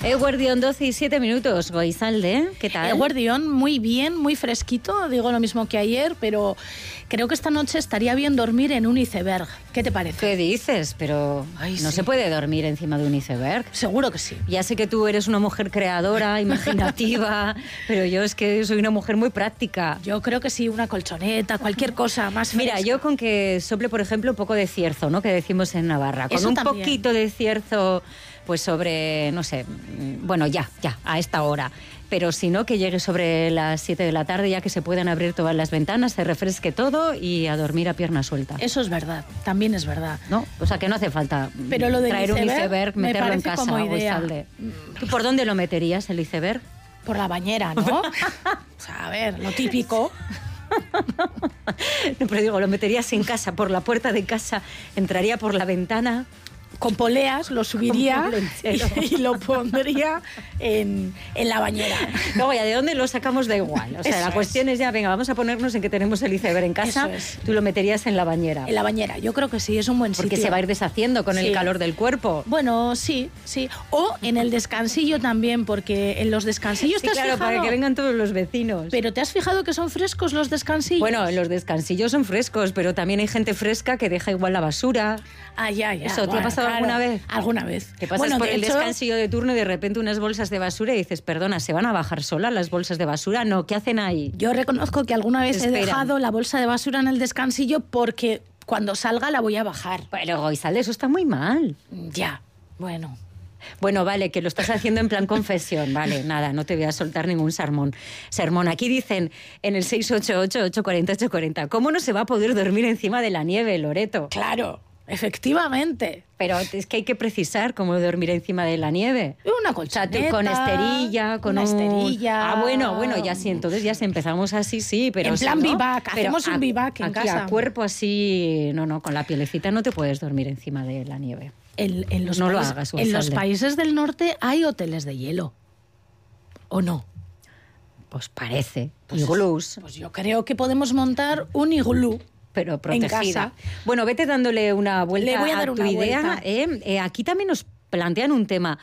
Eguerdión 12 y 7 minutos, Goizalde, ¿qué tal? Eguerdión, muy bien, muy fresquito, digo lo mismo que ayer, pero creo que esta noche estaría bien dormir en un iceberg. ¿Qué te parece? ¿Qué dices? Pero no se puede dormir encima de un iceberg. Seguro que sí. Ya sé que tú eres una mujer creadora, imaginativa, pero yo es que soy una mujer muy práctica. Yo creo que sí, una colchoneta, cualquier cosa más fresca. Mira, yo con que sople, por ejemplo, un poco de cierzo, ¿no? Que decimos en Navarra. Con Eso un también. poquito de cierzo, pues sobre, no sé, bueno, ya, a esta hora. Pero si no, que llegue sobre las 7 de la tarde, ya que se puedan abrir todas las ventanas, se refresque todo y a dormir a pierna suelta. Eso es verdad, también es verdad. ¿No? O sea, que no hace falta pero lo del traer un iceberg, me meterlo en parece casa. como idea. ¿Tú por dónde lo meterías, el iceberg? Por la bañera, ¿no? O sea, a ver, lo típico. No, pero digo, lo meterías en casa, por la puerta de casa, entraría por la ventana. Con poleas lo subiría y lo pondría en la bañera. Luego ya de dónde lo sacamos da igual. O sea, la cuestión es ya, venga, vamos a ponernos en que tenemos el iceberg en casa. Tú lo meterías en la bañera. En la bañera, yo creo que sí, es un buen sitio. Porque se va a ir deshaciendo con el calor del cuerpo. Bueno, sí. O en el descansillo también, porque en los descansillos te has claro, fijado... para que vengan todos los vecinos. Pero ¿te has fijado que son frescos los descansillos? Bueno, los descansillos son frescos, pero también hay gente fresca que deja igual la basura. Ya. ¿Eso te ha pasado alguna vez? Alguna vez. Que pasas por el descansillo de turno y de repente unas bolsas de basura y dices, perdona, ¿se van a bajar solas las bolsas de basura? No, ¿qué hacen ahí? Yo reconozco que alguna vez he dejado la bolsa de basura en el descansillo porque cuando salga la voy a bajar. Pero, Goizalde, eso está muy mal. Ya, bueno. Bueno, vale, que lo estás haciendo en plan confesión. Vale, nada, no te voy a soltar ningún sermón. Aquí dicen en el 688-840-840, ¿cómo no se va a poder dormir encima de la nieve, Loreto? Claro, efectivamente. Pero es que hay que precisar cómo dormir encima de la nieve. Una colchoneta. O sea, con esterilla, con una esterilla. Bueno, ya sí, entonces ya si empezamos así, sí, pero... En plan si no, bivac, hacemos un bivac en casa. A cuerpo así, no, con la pielecita no te puedes dormir encima de la nieve. En los países del norte hay hoteles de hielo, ¿o no? Pues parece, iglús. Pues yo creo que podemos montar un iglú. Pero protegida. En casa. Bueno, vete dándole una vuelta. Le voy a dar tu una idea. Aquí también nos plantean un tema.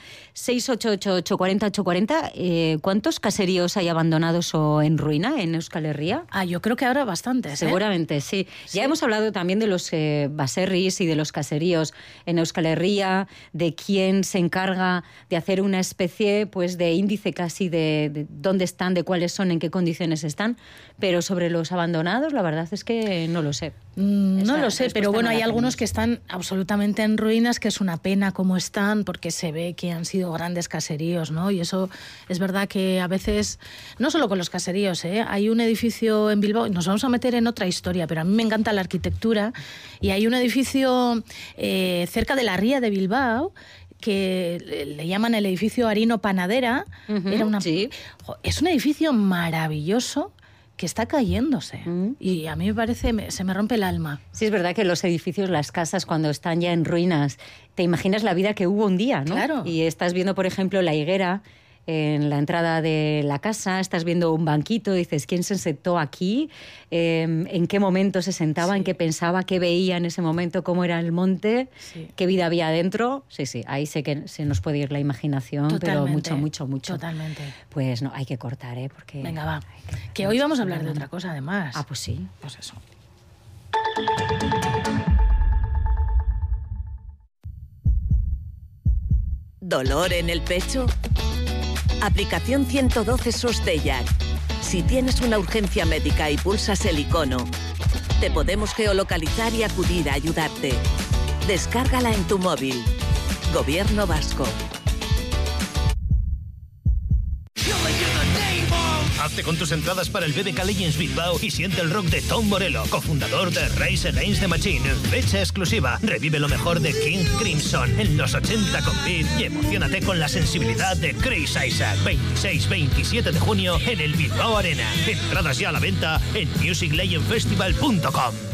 688-840-840. ¿Cuántos caseríos hay abandonados o en ruina en Euskal Herria? Yo creo que ahora bastantes. Seguramente, sí. Ya hemos hablado también de los baserris y de los caseríos en Euskal Herria, de quién se encarga de hacer una especie pues de índice casi de dónde están, de cuáles son, en qué condiciones están. Pero sobre los abandonados, la verdad es que no lo sé. No lo sé, pero bueno, hay algunos que están absolutamente en ruinas, que es una pena cómo están, porque se ve que han sido grandes caseríos, ¿no? Y eso es verdad que a veces, no solo con los caseríos, hay un edificio en Bilbao, nos vamos a meter en otra historia, pero a mí me encanta la arquitectura, y hay un edificio cerca de la ría de Bilbao, que le llaman el edificio Arino Panadera. Es un edificio maravilloso, que está cayéndose. Y a mí me parece, se me rompe el alma. Sí, es verdad que los edificios, las casas, cuando están ya en ruinas, te imaginas la vida que hubo un día, ¿no? Claro. Y estás viendo, por ejemplo, la higuera en la entrada de la casa, estás viendo un banquito, dices, ¿quién se sentó aquí? ¿En qué momento se sentaba? ¿En qué pensaba? ¿Qué veía en ese momento? ¿Cómo era el monte? ¿Qué vida había adentro? Sí, ahí sé que se nos puede ir la imaginación, totalmente, pero mucho. Totalmente. Pues no, hay que cortar, porque... Venga, va. Que hoy vamos a hablar de otra cosa, además. Pues sí. Pues eso. ¿Dolor en el pecho? Aplicación 112 SOS-DELLAC. Si tienes una urgencia médica y pulsas el icono, te podemos geolocalizar y acudir a ayudarte. Descárgala en tu móvil. Gobierno Vasco. Hazte con tus entradas para el BBK Legends Bilbao y siente el rock de Tom Morello, cofundador de Rise Against the Machine. Fecha exclusiva. Revive lo mejor de King Crimson en los 80 con Beat y emocionate con la sensibilidad de Chris Isaac. 26-27 de junio en el Bilbao Arena. Entradas ya a la venta en musiclegendfestival.com.